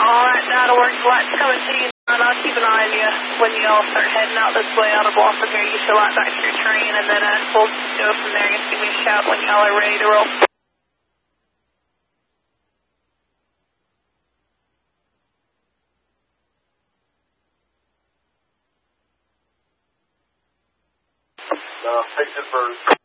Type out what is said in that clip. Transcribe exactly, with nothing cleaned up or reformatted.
All right, that'll work. Light's coming to you, and I'll keep an eye on you when you all start heading out this way on a block from here. You should light back to your train, and then uh, we'll go from there. Just give me a shout when y'all are ready to roll. Uh, take it first.